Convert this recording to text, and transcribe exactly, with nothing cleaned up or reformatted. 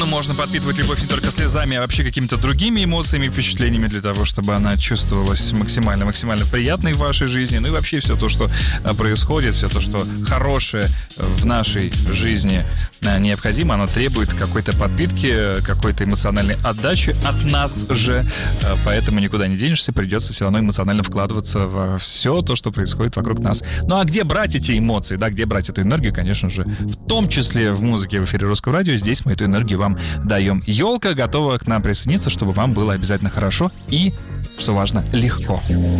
Можно подпитывать любовь не только слезами, а вообще какими-то другими эмоциями, впечатлениями для того, чтобы она чувствовалась максимально-максимально приятной в вашей жизни. Ну и вообще все то, что происходит, все то, что хорошее в нашей жизни необходимо, оно требует какой-то подпитки, какой-то эмоциональной отдачи от нас же. Поэтому никуда не денешься, придется все равно эмоционально вкладываться во все то, что происходит вокруг нас. Ну а где брать эти эмоции, да, где брать эту энергию, конечно же, в том числе в музыке в эфире Русского радио. Здесь мы эту энергию вам даем. Ёлка готова к нам присоединиться, чтобы вам было обязательно хорошо и, что важно, легко.